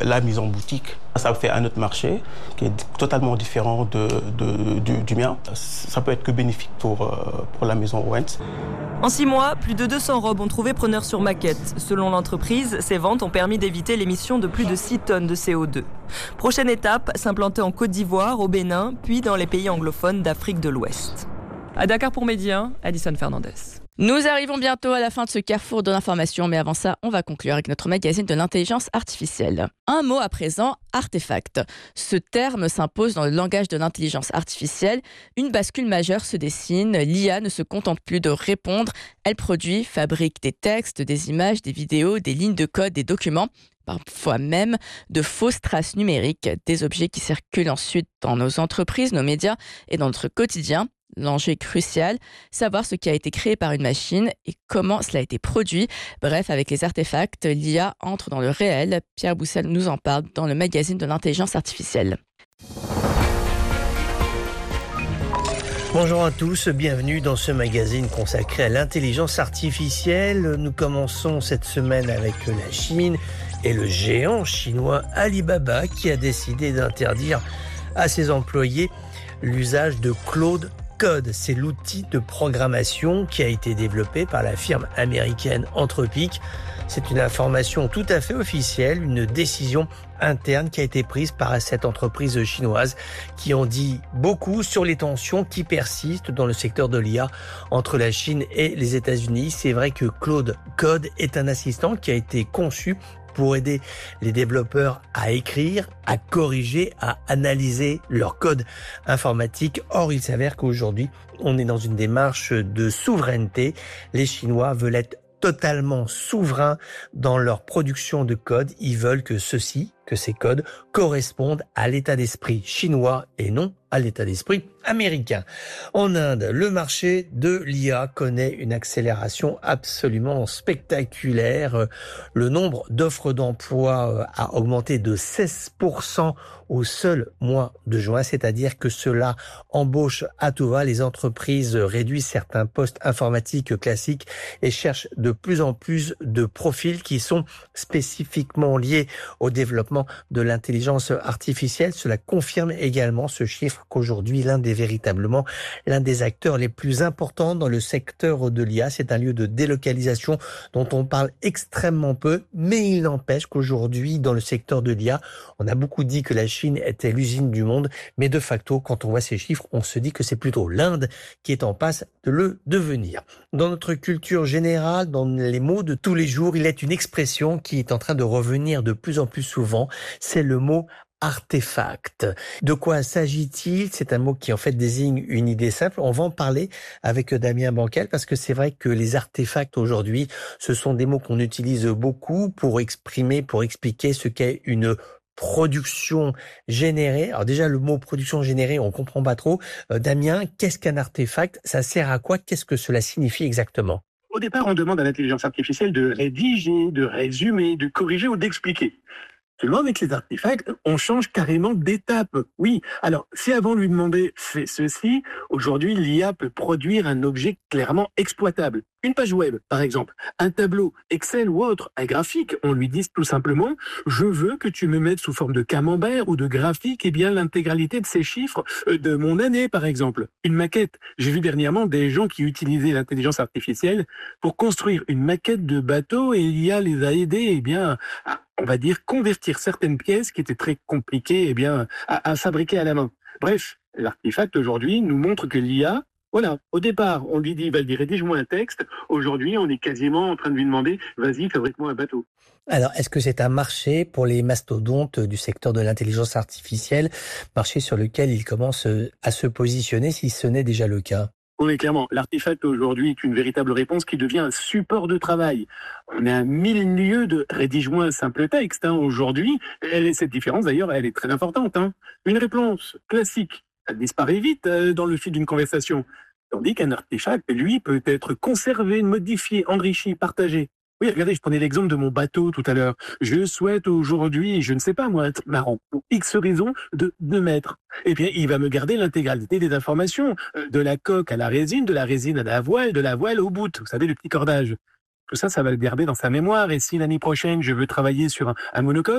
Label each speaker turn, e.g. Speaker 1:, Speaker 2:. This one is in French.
Speaker 1: la mise en boutique. Ça fait un autre marché qui est totalement différent du mien. Ça peut être que bénéfique pour la maison Owens.
Speaker 2: En 6 mois, plus de 200 robes ont trouvé preneur sur maquette. Selon l'entreprise, ces ventes ont permis d'éviter l'émission de plus de 6 tonnes de CO2. Prochaine étape, s'implanter en Côte d'Ivoire, au Bénin, puis dans les pays anglophones d'Afrique de l'Ouest. À Dakar pour Média, Addison Fernandez.
Speaker 3: Nous arrivons bientôt à la fin de ce carrefour de l'information, mais avant ça, on va conclure avec notre magazine de l'intelligence artificielle. Un mot à présent, artefact. Ce terme s'impose dans le langage de l'intelligence artificielle. Une bascule majeure se dessine. L'IA ne se contente plus de répondre. Elle produit, fabrique des textes, des images, des vidéos, des lignes de code, des documents, parfois même de fausses traces numériques, des objets qui circulent ensuite dans nos entreprises, nos médias et dans notre quotidien. L'enjeu est crucial, savoir ce qui a été créé par une machine et comment cela a été produit. Bref, avec les artefacts, l'IA entre dans le réel. Pierre Boussel nous en parle dans le magazine de l'intelligence artificielle.
Speaker 4: Bonjour à tous, bienvenue dans ce magazine consacré à l'intelligence artificielle. Nous commençons cette semaine avec la Chine et le géant chinois Alibaba qui a décidé d'interdire à ses employés l'usage de Claude Code. C'est l'outil de programmation qui a été développé par la firme américaine Anthropic. C'est une information tout à fait officielle, une décision interne qui a été prise par cette entreprise chinoise qui en dit beaucoup sur les tensions qui persistent dans le secteur de l'IA entre la Chine et les États-Unis. C'est vrai que Claude Code est un assistant qui a été conçu pour aider les développeurs à écrire, à corriger, à analyser leur code informatique. Or, il s'avère qu'aujourd'hui, on est dans une démarche de souveraineté. Les Chinois veulent être totalement souverains dans leur production de code. Ils veulent que ces codes correspondent à l'état d'esprit chinois et non à l'état d'esprit américain. En Inde, le marché de l'IA connaît une accélération absolument spectaculaire. Le nombre d'offres d'emploi a augmenté de 16% au seul mois de juin, c'est-à-dire que cela embauche à tout va. Les entreprises réduisent certains postes informatiques classiques et cherchent de plus en plus de profils qui sont spécifiquement liés au développement de l'intelligence artificielle. Cela confirme également ce chiffre qu'aujourd'hui, véritablement l'un des acteurs les plus importants dans le secteur de l'IA. C'est un lieu de délocalisation dont on parle extrêmement peu, mais il n'empêche qu'aujourd'hui, dans le secteur de l'IA, on a beaucoup dit que la Chine était l'usine du monde, mais de facto, quand on voit ces chiffres, on se dit que c'est plutôt l'Inde qui est en passe de le devenir. Dans notre culture générale, dans les mots de tous les jours, il est une expression qui est en train de revenir de plus en plus souvent, c'est le mot artefact. De quoi s'agit-il? C'est un mot qui en fait désigne une idée simple. On va en parler avec Damien Bancal parce que c'est vrai que les artefacts aujourd'hui, ce sont des mots qu'on utilise beaucoup pour expliquer ce qu'est une production générée. Alors déjà, le mot production générée, on comprend pas trop. Damien, qu'est-ce qu'un artefact? Ça sert à quoi? Qu'est-ce que cela signifie exactement?
Speaker 5: Au départ, on demande à l'intelligence artificielle de rédiger, de résumer, de corriger ou d'expliquer. Seulement, avec les artefacts, on change carrément d'étape. Oui, alors, si avant lui demander « fais ceci », aujourd'hui, l'IA peut produire un objet clairement exploitable. Une page web, par exemple, un tableau, Excel ou autre, un graphique. On lui dit tout simplement « je veux que tu me mettes sous forme de camembert ou de graphique, eh bien, l'intégralité de ces chiffres de mon année, par exemple. » Une maquette. J'ai vu dernièrement des gens qui utilisaient l'intelligence artificielle pour construire une maquette de bateau et l'IA les a aidés, eh bien, on va dire, convertir certaines pièces qui étaient très compliquées à fabriquer à la main. Bref, l'artefact aujourd'hui nous montre que l'IA, voilà, au départ, on lui dit, vas-y, rédige-moi un texte. Aujourd'hui, on est quasiment en train de lui demander, vas-y, fabrique-moi un bateau.
Speaker 4: Alors, est-ce que c'est un marché pour les mastodontes du secteur de l'intelligence artificielle, marché sur lequel ils commencent à se positionner, si ce n'est déjà le cas?
Speaker 5: Oui, clairement. L'artefact aujourd'hui est une véritable réponse qui devient un support de travail. On est à 1000 lieues de rédige-moi un simple texte. Aujourd'hui, cette différence d'ailleurs, elle est très importante. Une réponse classique, ça disparaît vite dans le fil d'une conversation. Tandis qu'un artefact, lui, peut être conservé, modifié, enrichi, partagé. Oui, regardez, je prenais l'exemple de mon bateau tout à l'heure. Je souhaite aujourd'hui, je ne sais pas moi, être marrant, pour X raison de 2 mètres. Eh bien, il va me garder l'intégralité des informations, de la coque à la résine, de la résine à la voile, de la voile au bout. Vous savez, le petit cordage. Tout ça, ça va le garder dans sa mémoire. Et si l'année prochaine, je veux travailler sur un monocoque,